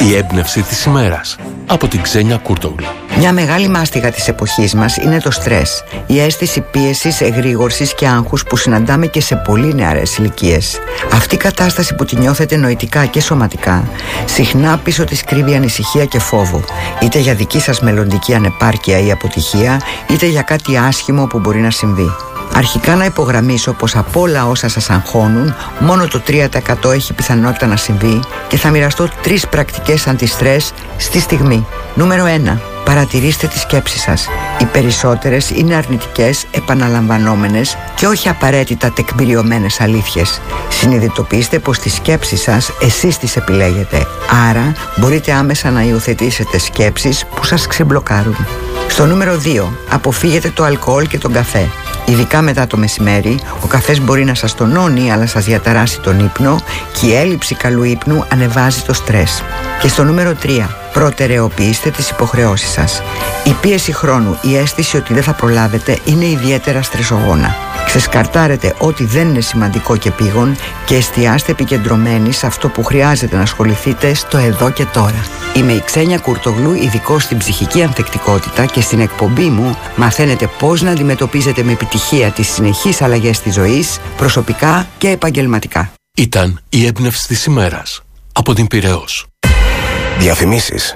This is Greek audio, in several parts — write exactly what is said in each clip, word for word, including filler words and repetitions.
Η έμπνευση της ημέρας από την Ξένια Κούρτογλου. Μια μεγάλη μάστιγα της εποχής μας είναι το στρες, η αίσθηση πίεσης, εγρήγορσης και άγχους που συναντάμε και σε πολύ νεαρές ηλικίες. Αυτή η κατάσταση που τη νιώθετε νοητικά και σωματικά, συχνά πίσω της κρύβει ανησυχία και φόβο, είτε για δική σας μελλοντική ανεπάρκεια ή αποτυχία, είτε για κάτι άσχημο που μπορεί να συμβεί. Αρχικά να υπογραμμίσω πως από όλα όσα σας αγχώνουν, μόνο το τρία τοις εκατό έχει πιθανότητα να συμβεί και θα μοιραστώ τρεις πρακτικές αντιστρες στη στιγμή. Νούμερο ένα. Παρατηρήστε τις σκέψεις σας. Οι περισσότερες είναι αρνητικές, επαναλαμβανόμενες και όχι απαραίτητα τεκμηριωμένες αλήθειες. Συνειδητοποιήστε πως τις σκέψεις σας εσείς τις επιλέγετε. Άρα μπορείτε άμεσα να υιοθετήσετε σκέψεις που σας ξεμπλοκάρουν. Στο νούμερο δύο. Αποφύγετε το αλκοόλ και τον καφέ. Ειδικά μετά το μεσημέρι, ο καφές μπορεί να σας τονώνει αλλά σας διαταράσει τον ύπνο και η έλλειψη καλού ύπνου ανεβάζει το στρες. Και στο νούμερο τρία. Προτεραιοποιήστε τις υποχρεώσεις σας. Η πίεση χρόνου, η αίσθηση ότι δεν θα προλάβετε είναι ιδιαίτερα στρεσογόνα. Ξεσκαρτάρετε ό,τι δεν είναι σημαντικό και πήγον και εστιάστε επικεντρωμένοι σε αυτό που χρειάζεται να ασχοληθείτε στο εδώ και τώρα. Είμαι η Ξένια Κούρτογλου, ειδικός στην ψυχική ανθεκτικότητα, και στην εκπομπή μου μαθαίνετε πώς να αντιμετωπίζετε με επιτυχία τις συνεχείς αλλαγές της ζωής, προσωπικά και επαγγελματικά. Ήταν η έμπνευση της ημέρας από την Πειραιώς. Διαφημίσεις.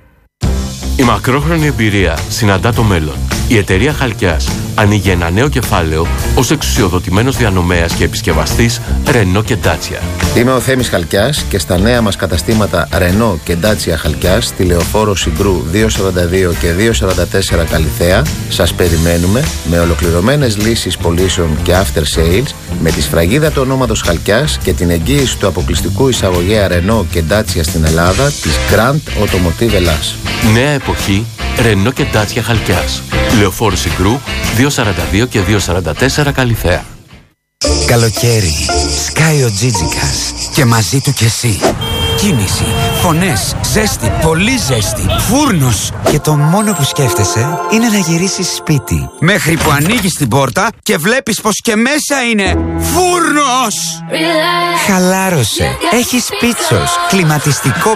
Η μακρόχρονη εμπειρία συναντά το μέλλον. Η εταιρεία Χαλκιάς ανοίγει ένα νέο κεφάλαιο ως εξουσιοδοτημένος διανομέας και επισκευαστής Renault και Dacia. Είμαι ο Θέμης Χαλκιάς και στα νέα μας καταστήματα Renault και Dacia Χαλκιάς στη Λεωφόρο Συγκρού διακόσια σαράντα δύο και διακόσια σαράντα τέσσερα Καλιθέα σας περιμένουμε με ολοκληρωμένες λύσεις πωλήσεων και after sales, με τη σφραγίδα του ονόματος Χαλκιάς και την εγγύηση του αποκλειστικού εισαγωγέα Renault και Dacia στην Ελλάδα της Grand Automotive Ελλάς. Νέα εποχή Renault και Dacia Χαλκιάς. Λεωφόρο Συγκρού διακόσια σαράντα δύο και διακόσια σαράντα τέσσερα Καλιθέα. Καλοκαίρι, σκάει ο Τζίτζικας και μαζί του κι εσύ. Κίνηση, φωνές, ζέστη, πολύ ζέστη, φούρνος. Και το μόνο που σκέφτεσαι είναι να γυρίσεις σπίτι. Μέχρι που ανοίγεις την πόρτα και βλέπεις πως και μέσα είναι φούρνος. Χαλάρωσε, έχεις πίτσος, κλιματιστικό